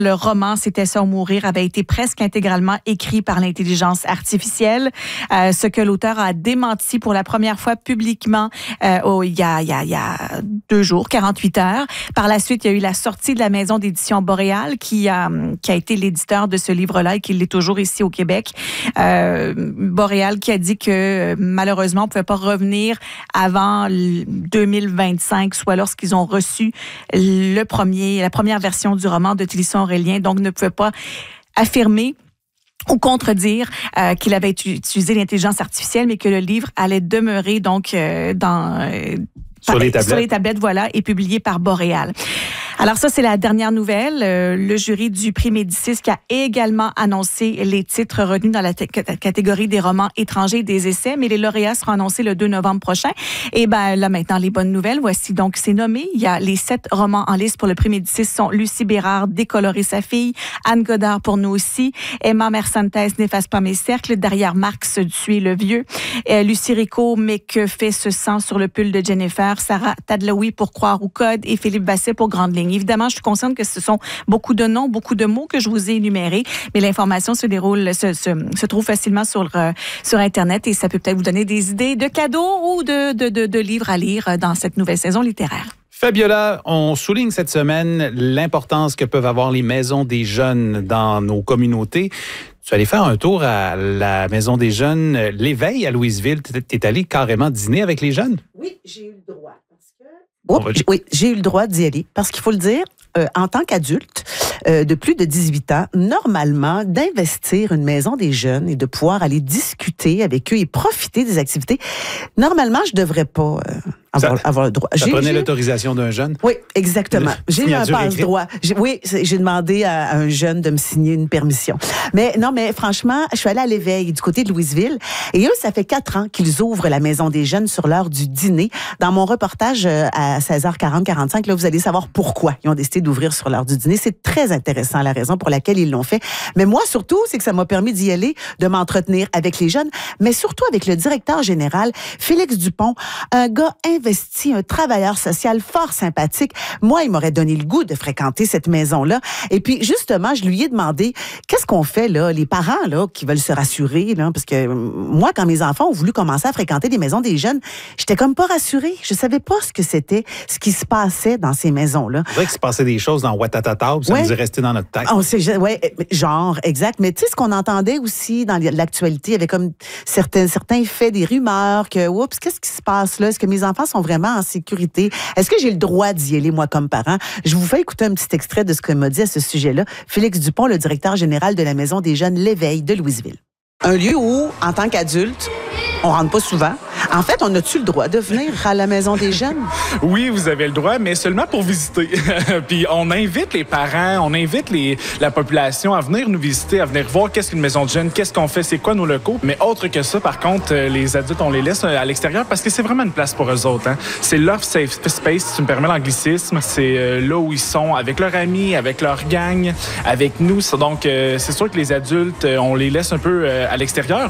Le roman C'était ça ou mourir avait été presque intégralement écrit par l'intelligence artificielle, ce que l'auteur a démenti pour la première fois publiquement il y a 2 jours, 48 heures. Par la suite, il y a eu la sortie de la maison d'édition Boréal qui a été l'éditeur de ce livre-là et qui l'est toujours ici au Québec. Boréal qui a dit que malheureusement, on ne pouvait pas revenir avant 2025, soit lorsqu'ils ont reçu la première version du roman de Télisson Aurélien, donc ne pouvait pas affirmer ou contredire qu'il avait utilisé l'intelligence artificielle, mais que le livre allait demeurer donc sur les tablettes, voilà, et publié par Boréal. Alors ça, c'est la dernière nouvelle. Le jury du prix Médicis qui a également annoncé les titres retenus dans la catégorie des romans étrangers et des essais, mais les lauréats seront annoncés le 2 novembre prochain. Et là maintenant, les bonnes nouvelles. Voici donc, c'est nommé. Il y a les 7 romans en liste pour le prix Médicis sont Lucie Bérard, Décolorer sa fille, Anne Godard pour nous aussi, Emma Mersantes, N'efface pas mes cercles, derrière Marx, Tuer le vieux, Lucie Rico, Mais que fait ce sang sur le pull de Jennifer, Sarah Tadlaoui pour Croire au code et Philippe Basset pour Grande ligne. Évidemment, je suis consciente que ce sont beaucoup de noms, beaucoup de mots que je vous ai énumérés, mais l'information se trouve facilement sur Internet et ça peut peut-être vous donner des idées de cadeaux ou de livres à lire dans cette nouvelle saison littéraire. Fabiola, on souligne cette semaine l'importance que peuvent avoir les maisons des jeunes dans nos communautés. Tu es allé faire un tour à la Maison des jeunes L'Éveil à Louisville. Tu es allé carrément dîner avec les jeunes? Oui, j'ai eu le droit. J'ai eu le droit d'y aller parce qu'il faut le dire, en tant qu'adulte de plus de 18 ans, normalement, d'investir une maison des jeunes et de pouvoir aller discuter avec eux et profiter des activités, normalement, je devrais pas avoir le droit. Ça prenait l'autorisation d'un jeune? Oui, exactement. J'ai eu un passe-droit. J'ai demandé à un jeune de me signer une permission. Mais franchement, je suis allée à l'Éveil du côté de Louisville et eux, ça fait 4 ans qu'ils ouvrent la Maison des jeunes sur l'heure du dîner. Dans mon reportage à 16h40-45, là, vous allez savoir pourquoi ils ont décidé d'ouvrir sur l'heure du dîner. C'est très intéressant la raison pour laquelle ils l'ont fait. Mais moi, surtout, c'est que ça m'a permis d'y aller, de m'entretenir avec les jeunes, mais surtout avec le directeur général, Félix Dupont, un gars investi, un travailleur social fort sympathique. Moi, il m'aurait donné le goût de fréquenter cette maison-là. Et puis, justement, je lui ai demandé, qu'est-ce qu'on fait, là, les parents, là, qui veulent se rassurer, là, parce que moi, quand mes enfants ont voulu commencer à fréquenter des maisons des jeunes, j'étais comme pas rassurée. Je savais pas ce que c'était, ce qui se passait dans ces maisons-là. C'est vrai qu'il se passait des choses dans Ouattatata, ça nous est resté dans notre tête. Oui, genre, exact. Mais tu sais, ce qu'on entendait aussi dans l'actualité, il y avait comme certains faits, des rumeurs que, oups, qu'est-ce qui se passe là? Est-ce que mes enfants sont vraiment en sécurité? Est-ce que j'ai le droit d'y aller, moi, comme parent? Je vous fais écouter un petit extrait de ce que m'a dit à ce sujet-là Félix Dupont, le directeur général de la Maison des jeunes L'Éveil de Louisville. Un lieu où, en tant qu'adulte, on rentre pas souvent. En fait, on a-tu le droit de venir à la Maison des jeunes? Oui, vous avez le droit, mais seulement pour visiter. Puis on invite les parents, on invite la population à venir nous visiter, à venir voir qu'est-ce qu'une maison de jeunes, qu'est-ce qu'on fait, c'est quoi nos locaux. Mais autre que ça, par contre, les adultes, on les laisse à l'extérieur parce que c'est vraiment une place pour eux autres. Hein. C'est leur safe space, si tu me permets l'anglicisme. C'est là où ils sont avec leurs amis, avec leur gang, avec nous. Donc, c'est sûr que les adultes, on les laisse un peu à l'extérieur.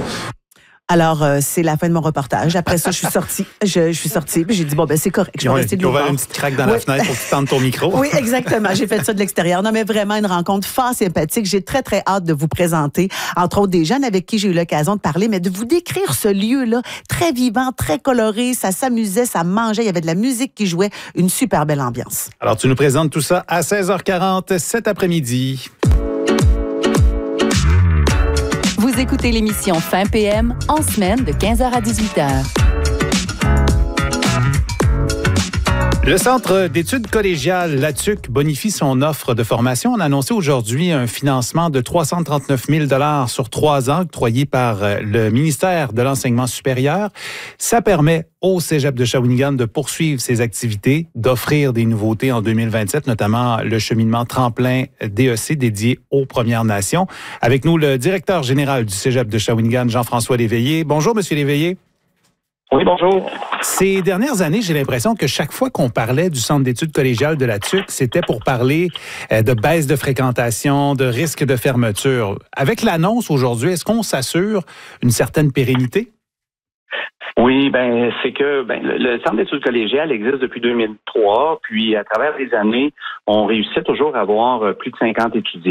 Alors, c'est la fin de mon reportage. Après ça, je suis sortie. Je suis sortie, puis j'ai dit, c'est correct. Je vais rester de l'ouvert une petite craque dans la fenêtre pour que tu tendes ton micro. Oui, exactement. J'ai fait ça de l'extérieur. Non, mais vraiment une rencontre fort sympathique. J'ai très, très hâte de vous présenter, entre autres, des jeunes avec qui j'ai eu l'occasion de parler, mais de vous décrire ce lieu-là, très vivant, très coloré. Ça s'amusait, ça mangeait. Il y avait de la musique qui jouait. Une super belle ambiance. Alors, tu nous présentes tout ça à 16h40 cet après-midi. Vous écoutez l'émission Fin PM en semaine de 15h à 18h. Le Centre d'études collégiales Latuc bonifie son offre de formation. On a annoncé aujourd'hui un financement de 339 000 $ sur 3 ans octroyé par le ministère de l'Enseignement supérieur. Ça permet au Cégep de Shawinigan de poursuivre ses activités, d'offrir des nouveautés en 2027, notamment le cheminement tremplin DEC dédié aux Premières Nations. Avec nous, le directeur général du Cégep de Shawinigan, Jean-François Léveillé. Bonjour, Monsieur Léveillé. Oui, bonjour. Ces dernières années, j'ai l'impression que chaque fois qu'on parlait du Centre d'études collégiales de la TUC, c'était pour parler de baisse de fréquentation, de risque de fermeture. Avec l'annonce aujourd'hui, est-ce qu'on s'assure une certaine pérennité? Oui, c'est que le Centre d'études collégiales existe depuis 2003, puis à travers les années, on réussit toujours à avoir plus de 50 étudiants.